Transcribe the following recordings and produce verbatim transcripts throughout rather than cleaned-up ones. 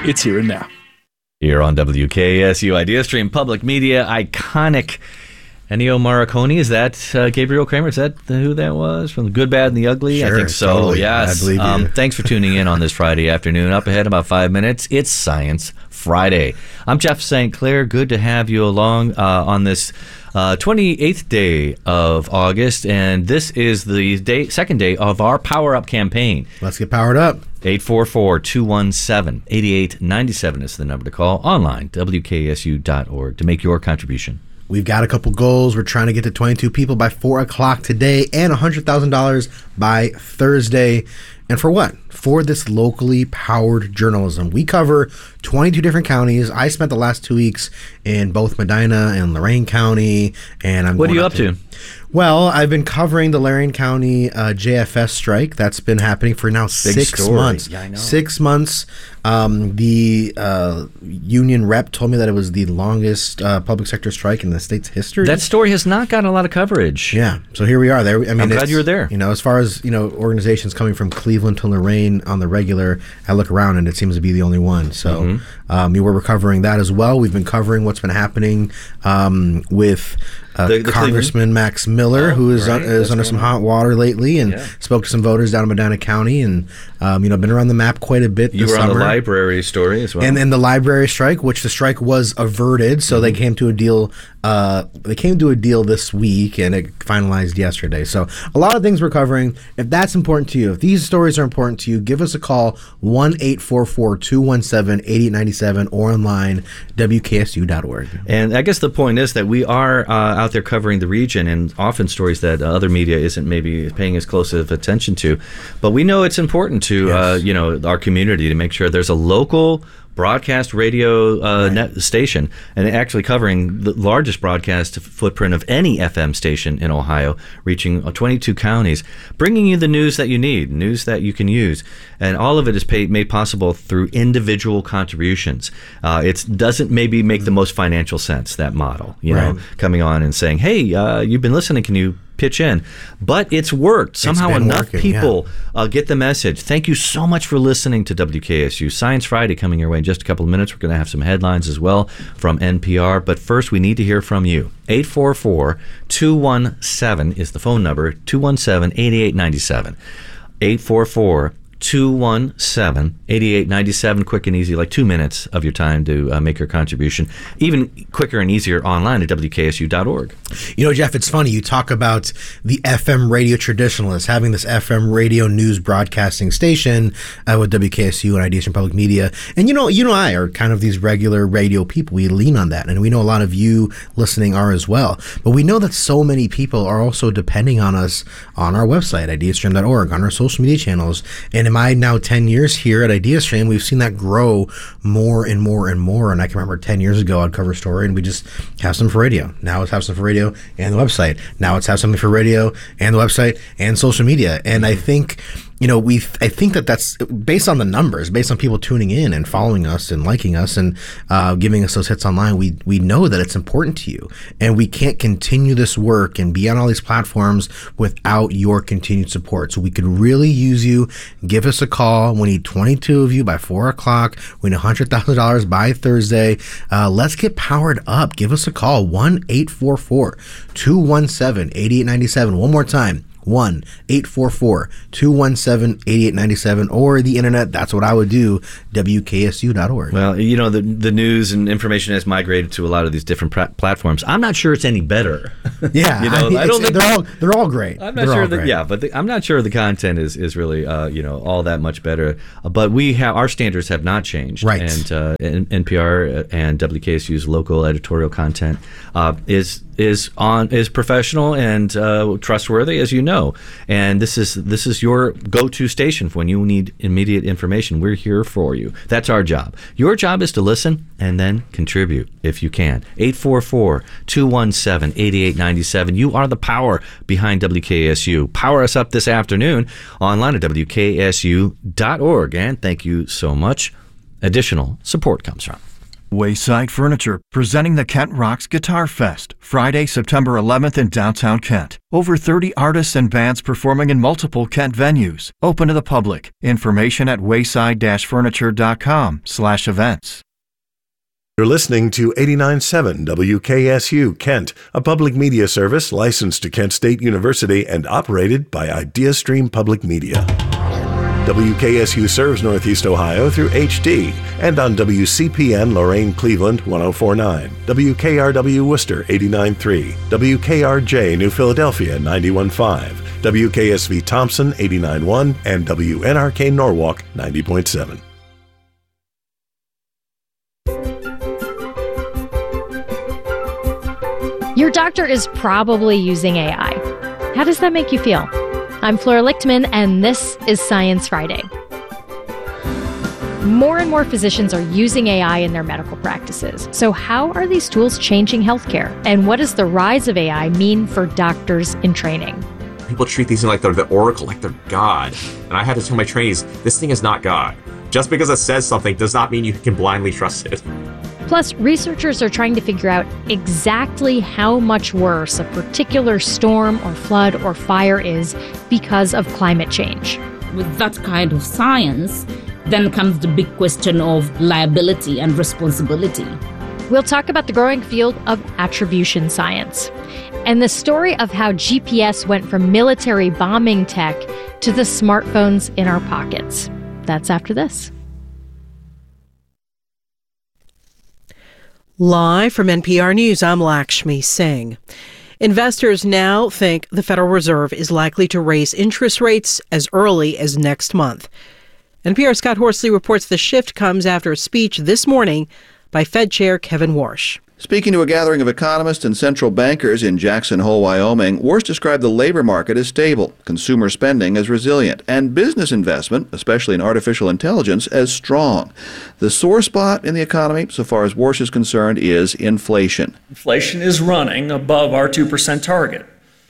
It's here and now. Here on W K S U IdeaStream Public Media, iconic Ennio Morricone. Is that uh, Gabriel Kramer? Is that the, who that was from The Good, Bad, and the Ugly? Sure, I think so. Totally. Yes. I believe you. Um, thanks for tuning in on this Friday afternoon. Up ahead in about five minutes, it's Science Friday. I'm Jeff Saint Clair. Good to have you along uh, on this uh, twenty-eighth day of August, and this is the day, second day of our Power Up campaign. Let's get powered up. eight four four, two one seven, eight eight nine seven is the number to call. Online, W K S U dot org to make your contribution. We've got a couple goals. We're trying to get to twenty-two people by four o'clock today and one hundred thousand dollars by Thursday. And for what? For this locally powered journalism. We cover twenty-two different counties. I spent the last two weeks in both Medina and Lorain County. And I'm What are going you up up to? Well, I've been covering the Lorain County uh, J F S strike. That's been happening for now six story. months. Yeah, I know. Six months. Um, the uh, union rep told me that it was the longest uh, public sector strike in the state's history. That story has not gotten a lot of coverage. Yeah, so here we are. There, I mean, I'm glad it's- you were there. You know, as far as you know, organizations coming from Cleveland to Lorain on the regular, I look around and it seems to be the only one. So, Mm-hmm. um, you were covering that as well. We've been covering what's been happening um, with uh, The- the Congressman Max Miller, Oh, who is right. un- is What's under going some on? hot water lately, and Yeah. spoke to some voters down in Medina County, and um, you know, been around the map quite a bit. You this were on summer. the library story as well. And then the library strike, which the strike was averted, so Mm-hmm. they came to a deal. Uh, they came to a deal this week, and it finalized yesterday. So a lot of things we're covering. If that's important to you, if these stories are important to you, give us a call one eight four four, two one seven, eight eight nine seven or online W K S U dot org. And I guess the point is that we are uh, out there covering the region, and often stories that uh, other media isn't maybe paying as close of attention to. But we know it's important to Yes. uh, you know, our community to make sure there's a local broadcast radio uh, net station, and actually covering the largest broadcast footprint of any F M station in Ohio, reaching twenty-two counties, bringing you the news that you need, news that you can use. And all of it is paid, made possible through individual contributions. Uh, it doesn't maybe make the most financial sense, that model, you know, Right. coming on and saying, hey, uh, you've been listening, can you pitch in? But it's worked. Somehow been enough working, people uh, get the message. Thank you so much for listening to W K S U. Science Friday coming your way in just a couple of minutes. We're going to have some headlines as well from N P R. But first, we need to hear from you. eight four four, two one seven is the phone number, two one seven, eight eight nine seven. eight four four, two one seven, eight eight nine seven. Quick and easy, like two minutes of your time to uh, make your contribution. Even quicker and easier online at W K S U dot org. You know, Jeff, it's funny. You talk about the F M radio traditionalists having this F M radio news broadcasting station uh, with W K S U and IdeaStream Public Media. And, you know, you and I are kind of these regular radio people. We lean on that. And we know a lot of you listening are as well. But we know that so many people are also depending on us on our website, IdeaStream dot org, on our social media channels. And in my now ten years here at IdeaStream, we've seen that grow more and more and more. And I can remember ten years ago, I'd cover a story and we just have something for radio. Now it's have something for radio and the website. Now it's have something for radio and the website and social media. And I think, you know, we I think that that's based on the numbers, based on people tuning in and following us and liking us and uh, giving us those hits online. We we know that it's important to you, and we can't continue this work and be on all these platforms without your continued support. So we could really use you. Give us a call. We need twenty-two of you by four o'clock. We need one hundred thousand dollars by Thursday. Uh, let's get powered up. Give us a call. one eight four four, two one seven, eight eight nine seven. One more time. one eight four four, two one seven, eight eight nine seven or the internet. That's what I would do, W K S U dot org. Well, you know, the the news and information has migrated to a lot of these different pra- platforms. I'm not sure it's any better. Yeah, you know, I, mean, I don't think they're all they're all great. I'm not They're sure all that, great. yeah, but the, I'm not sure the content is, is really, uh, you know, all that much better. Uh, but we have, our standards have not changed. Right. And uh, N- NPR and W K S U's local editorial content uh, is is on is professional and uh, trustworthy, as you know. And this is this is your go-to station for when you need immediate information. We're here for you. That's our job. Your job is to listen and then contribute if you can. eight four four, two one seven, eight eight nine seven. You are the power behind W K S U. Power us up this afternoon online at W K S U dot org. And thank you so much. Additional support comes from Wayside Furniture, presenting the Kent Rocks Guitar Fest, Friday, September eleventh in downtown Kent. Over thirty artists and bands performing in multiple Kent venues. Open to the public. Information at wayside-furniture.com slash events. You're listening to eighty-nine point seven W K S U Kent, a public media service licensed to Kent State University and operated by IdeaStream Public Media. W K S U serves Northeast Ohio through H D and on W C P N Lorain Cleveland one oh four point nine, W K R W Worcester eighty-nine point three, W K R J New Philadelphia ninety-one point five, W K S V Thompson eighty-nine point one, and W N R K Norwalk ninety point seven. Your doctor is probably using A I. How does that make you feel? I'm Flora Lichtman, and this is Science Friday. More and more physicians are using A I in their medical practices. So how are these tools changing healthcare? And what does the rise of A I mean for doctors in training? People treat these things like they're the oracle, like they're God. And I had to tell my trainees, this thing is not God. Just because it says something does not mean you can blindly trust it. Plus, researchers are trying to figure out exactly how much worse a particular storm or flood or fire is because of climate change. With that kind of science, then comes the big question of liability and responsibility. We'll talk about the growing field of attribution science and the story of how G P S went from military bombing tech to the smartphones in our pockets. That's after this. Live from N P R News, I'm Lakshmi Singh. Investors now think the Federal Reserve is likely to raise interest rates as early as next month. N P R's Scott Horsley reports the shift comes after a speech this morning by Fed Chair Kevin Warsh. Speaking to a gathering of economists and central bankers in Jackson Hole, Wyoming, Warsh described the labor market as stable, consumer spending as resilient, and business investment, especially in artificial intelligence, as strong. The sore spot in the economy, so far as Warsh is concerned, is inflation. Inflation is running above our two percent target.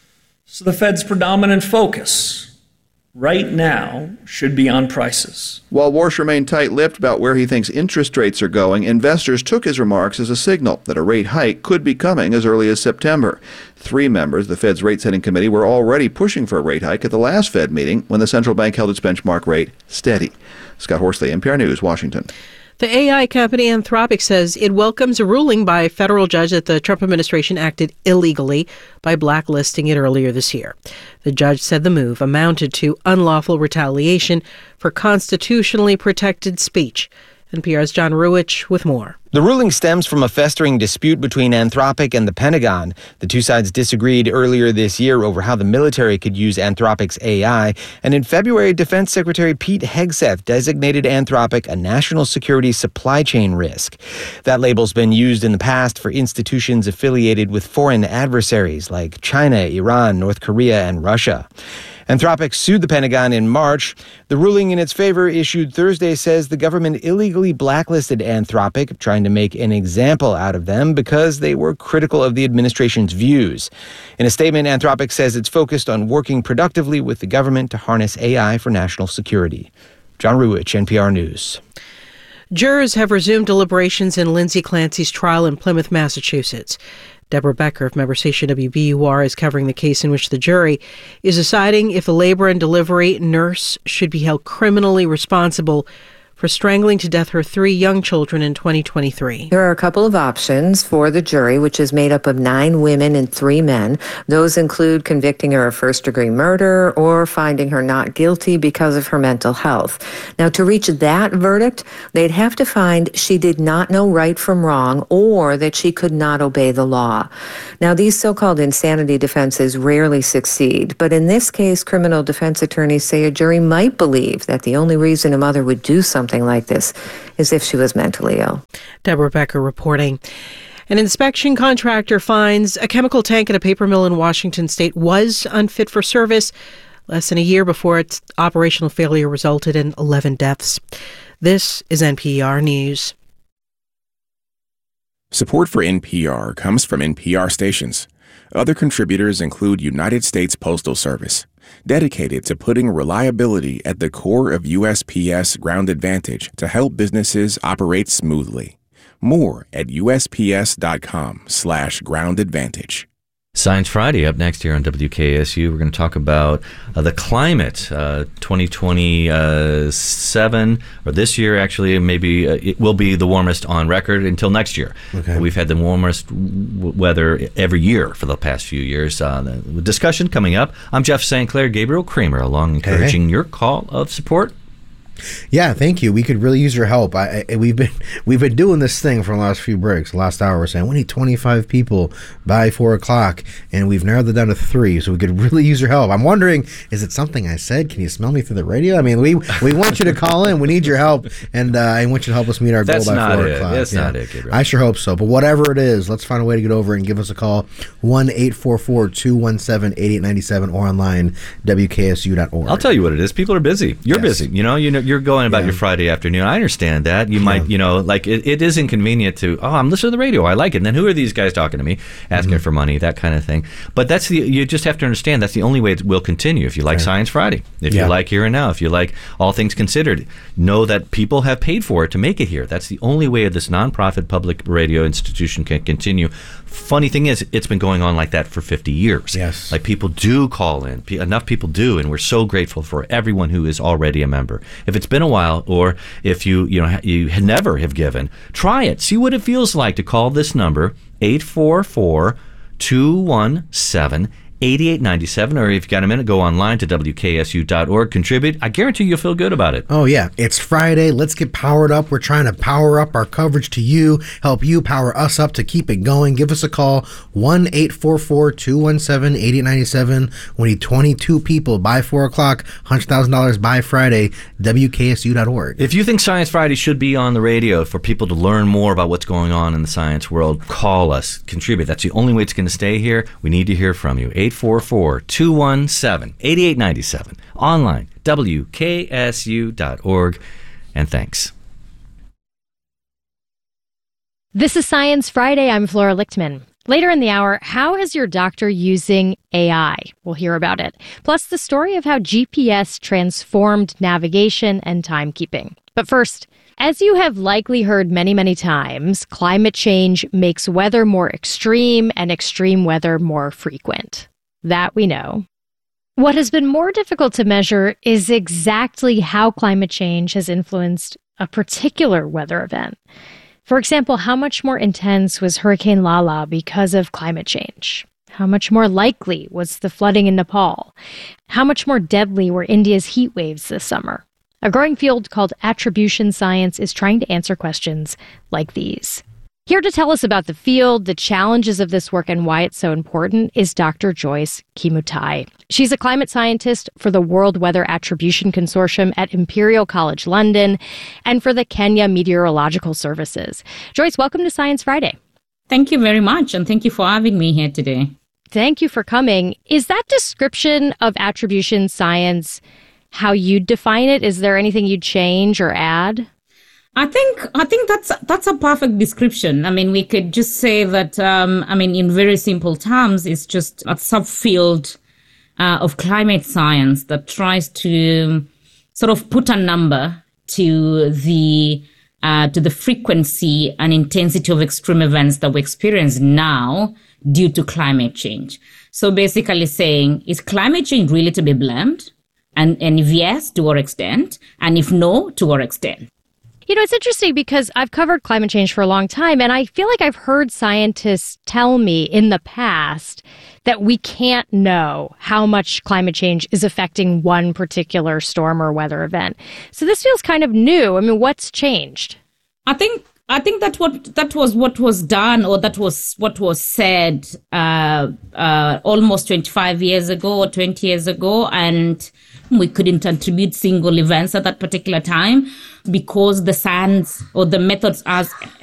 So the Fed's predominant focus right now should be on prices. While Warsh remained tight-lipped about where he thinks interest rates are going, investors took his remarks as a signal that a rate hike could be coming as early as September. Three members of the Fed's rate-setting committee were already pushing for a rate hike at the last Fed meeting when the central bank held its benchmark rate steady. Scott Horsley, N P R News, Washington. The A I company Anthropic says it welcomes a ruling by a federal judge that the Trump administration acted illegally by blacklisting it earlier this year. The judge said the move amounted to unlawful retaliation for constitutionally protected speech. N P R's John Ruwitch with more. The ruling stems from a festering dispute between Anthropic and the Pentagon. The two sides disagreed earlier this year over how the military could use Anthropic's A I, and in February, Defense Secretary Pete Hegseth designated Anthropic a national security supply chain risk. That label's been used in the past for institutions affiliated with foreign adversaries like China, Iran, North Korea, and Russia. Anthropic sued the Pentagon in March. The ruling in its favor issued Thursday says the government illegally blacklisted Anthropic, trying to make an example out of them because they were critical of the administration's views. In a statement, Anthropic says it's focused on working productively with the government to harness A I for national security. John Ruwitch, N P R News. Jurors have resumed deliberations in Lindsay Clancy's trial in Plymouth, Massachusetts. Deborah Becker of member station W B U R is covering the case in which the jury is deciding if the labor and delivery nurse should be held criminally responsible for strangling to death her three young children in twenty twenty-three. There are a couple of options for the jury, which is made up of nine women and three men. Those include convicting her of first-degree murder or finding her not guilty because of her mental health. Now, to reach that verdict, they'd have to find she did not know right from wrong or that she could not obey the law. Now, these so-called insanity defenses rarely succeed, but in this case, criminal defense attorneys say a jury might believe that the only reason a mother would do something like this is if she was mentally ill. Deborah Becker reporting. An inspection contractor finds a chemical tank at a paper mill in Washington state was unfit for service less than a year before its operational failure resulted in eleven deaths. This is N P R News. Support for N P R comes from N P R stations. Other contributors include United States Postal Service, dedicated to putting reliability at the core of U S P S Ground Advantage to help businesses operate smoothly. More at usps.com slash ground advantage. Science Friday up next here on W K S U. We're going to talk about uh, the climate. Uh, twenty twenty-seven, or this year actually, maybe uh, it will be the warmest on record until next year. Okay. We've had the warmest w- weather every year for the past few years. Uh, the discussion coming up. I'm Jeff Saint Clair, Gabriel Kramer, along encouraging hey, hey. your call of support. Yeah, thank you. We could really use your help. I, I, we've been we've been doing this thing for the last few breaks. The last hour, we're saying we need twenty-five people by four o'clock, and we've narrowed it down to three. So we could really use your help. I'm wondering, is it something I said? Can you smell me through the radio? I mean, we we want you to call in. We need your help, and uh, I want you to help us meet our That's goal by not four it. o'clock. That's yeah. not it, Gabriel. I sure hope so. But whatever it is, let's find a way to get over and give us a call. one eight four four two one seven eight eight nine seven or online W K S U dot org. I'll tell you what it is. People are busy. You're Yes. busy. You know, you know, you're going about Yeah. your Friday afternoon. I understand that. You might, you know, like it, it is inconvenient to, oh, I'm listening to the radio. I like it. And then who are these guys talking to me, asking Mm-hmm. for money, that kind of thing. But that's the, you just have to understand that's the only way it will continue. If you like Right. Science Friday, if Yeah. you like Here and Now, if you like All Things Considered, know that people have paid for it to make it here. That's the only way this nonprofit public radio institution can continue. Funny thing is, it's been going on like that for fifty years. Yes. Like people do call in. P- enough people do, and we're so grateful for everyone who is already a member. If it's been a while, or if you you know ha- you had never have given, try it. See what it feels like to call this number eight four four two one seven eight eight nine seven, or if you got a minute, go online to W K S U dot org. Contribute. I guarantee you'll feel good about it. Oh, yeah. It's Friday. Let's get powered up. We're trying to power up our coverage to you, help you power us up to keep it going. Give us a call, one eight four four two one seven eight eight nine seven. We need twenty-two people by four o'clock, one hundred thousand dollars by Friday, W K S U dot org. If you think Science Friday should be on the radio for people to learn more about what's going on in the science world, call us. Contribute. That's the only way it's going to stay here. We need to hear from you. eight four four two one seven eight eight nine seven. Online, W K S U dot org. And thanks. This is Science Friday. I'm Flora Lichtman. Later in the hour, how is your doctor using A I? We'll hear about it. Plus, the story of how G P S transformed navigation and timekeeping. But first, as you have likely heard many, many times, climate change makes weather more extreme and extreme weather more frequent. That we know. What has been more difficult to measure is exactly how climate change has influenced a particular weather event. For example, how much more intense was Hurricane Lala because of climate change? How much more likely was the flooding in Nepal? How much more deadly were India's heat waves this summer? A growing field called attribution science is trying to answer questions like these. Here to tell us about the field, the challenges of this work, and why it's so important is Doctor Joyce Kimutai. She's a climate scientist for the World Weather Attribution Consortium at Imperial College London and for the Kenya Meteorological Services. Joyce, welcome to Science Friday. Thank you very much, and thank you for having me here today. Thank you for coming. Is that description of attribution science how you'd define it? Is there anything you'd change or add? I think I think that's that's a perfect description. I mean, we could just say that. Um, I mean, in very simple terms, it's just a subfield uh, of climate science that tries to sort of put a number to the uh, to the frequency and intensity of extreme events that we experience now due to climate change. So basically, saying, is climate change really to be blamed? And and if yes, to what extent? And if no, to what extent? You know, it's interesting because I've covered climate change for a long time, and I feel like I've heard scientists tell me in the past that we can't know how much climate change is affecting one particular storm or weather event. So this feels kind of new. I mean, what's changed? I think I think that what that was what was done, or that was what was said uh, uh, almost twenty-five years ago or twenty years ago, and we couldn't attribute single events at that particular time because the science or the methods as